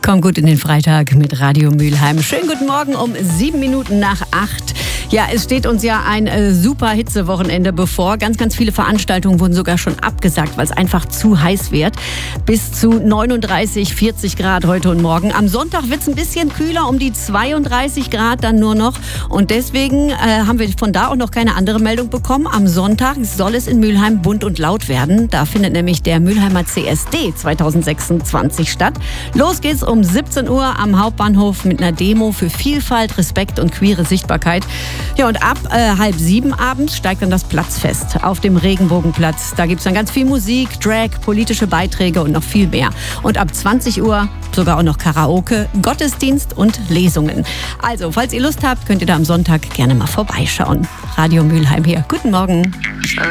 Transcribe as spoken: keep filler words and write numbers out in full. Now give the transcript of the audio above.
Komm gut in den Freitag mit Radio Mülheim. Schönen guten Morgen um sieben Minuten nach acht. Ja, es steht uns ja ein äh, super Hitzewochenende bevor. Ganz, ganz viele Veranstaltungen wurden sogar schon abgesagt, weil es einfach zu heiß wird. Bis zu neununddreißig, vierzig Grad heute und morgen. Am Sonntag wird es ein bisschen kühler, um die zweiunddreißig Grad dann nur noch. Und deswegen äh, haben wir von da auch noch keine andere Meldung bekommen. Am Sonntag soll es in Mülheim bunt und laut werden. Da findet nämlich der Mülheimer C S D zweitausendsechsundzwanzig statt. Los geht's um siebzehn Uhr am Hauptbahnhof mit einer Demo für Vielfalt, Respekt und queere Sichtbarkeit. Ja, und ab äh, halb sieben abends steigt dann das Platzfest auf dem Regenbogenplatz. Da gibt's dann ganz viel Musik, Drag, politische Beiträge und noch viel mehr. Und ab zwanzig Uhr sogar auch noch Karaoke, Gottesdienst und Lesungen. Also, falls ihr Lust habt, könnt ihr da am Sonntag gerne mal vorbeischauen. Radio Mülheim hier. Guten Morgen.